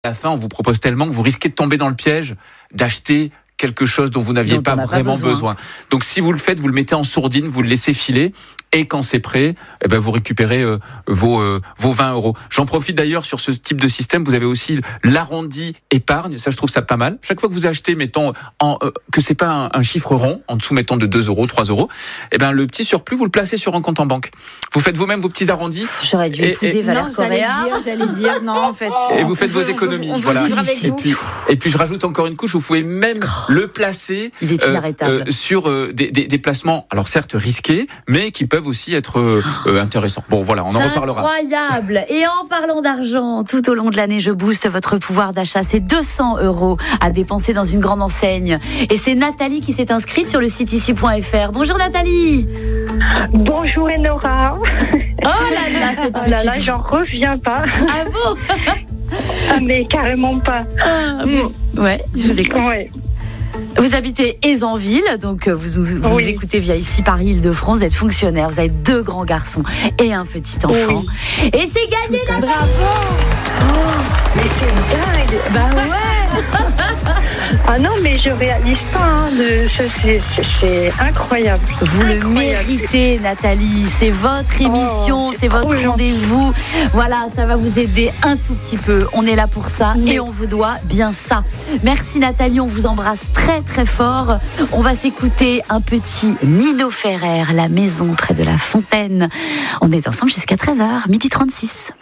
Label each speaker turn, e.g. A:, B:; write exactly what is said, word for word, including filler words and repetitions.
A: À la fin, on vous propose tellement que vous risquez de tomber dans le piège d'acheter quelque chose dont vous n'aviez pas vraiment pas besoin. besoin. Donc si vous le faites, vous le mettez en sourdine, vous le laissez filer. Et quand c'est prêt, eh ben vous récupérez euh, vos euh, vos vingt euros. J'en profite d'ailleurs sur ce type de système. Vous avez aussi l'arrondi épargne. Ça, je trouve ça pas mal. Chaque fois que vous achetez, mettons en, euh, que c'est pas un, un chiffre rond, en dessous mettons de deux euros, trois euros. Eh ben le petit surplus, vous le placez sur un compte en banque. Vous faites vous-même vos petits arrondis.
B: J'aurais dû et, épouser et, Valère
C: non, j'allais dire, j'allais dire non en fait.
A: Et vous faites vos économies.
C: On
A: voilà.
C: Et
A: puis, et puis je rajoute encore une couche. Vous pouvez même oh, le placer.
B: Il est inarrêtable.
A: Euh, euh, sur euh, des, des, des placements, alors certes risqués, mais qui peuvent aussi être euh, Euh, intéressant. Bon, voilà, on en
B: c'est
A: reparlera.
B: Incroyable. Et en parlant d'argent, tout au long de l'année, je booste votre pouvoir d'achat. C'est deux cents euros à dépenser dans une grande enseigne. Et c'est Nathalie qui s'est inscrite sur le site ici point f r. Bonjour Nathalie.
D: Bonjour Enora.
B: Oh là là, cette petite...
D: oh là là, j'en reviens pas.
B: Ah bon?
D: Ah mais carrément pas.
B: Ah, vous... Ouais, je vous écoute.
D: Ouais.
B: Vous habitez Aisanville, donc vous, vous, vous
D: oui.
B: écoutez via ici Paris Île-de-France, vous êtes fonctionnaire, vous avez deux grands garçons et un petit enfant.
D: Oui.
B: Et c'est gagné, Nathalie.
D: Bravo. Oh, mais c'est dingue.
B: Bah ouais.
D: Ah non, mais je réalise pas. Hein, de, ça, c'est, c'est, c'est incroyable.
B: Vous
D: incroyable.
B: le méritez, Nathalie. C'est votre émission, oh, c'est, c'est votre rendez-vous. Voilà, ça va vous aider un tout petit peu. On est là pour ça mais... et on vous doit bien ça. Merci Nathalie, on vous embrasse très très fort. On va s'écouter un petit Nino Ferrer, La maison près de la fontaine. On est ensemble jusqu'à treize heures, midi trente-six.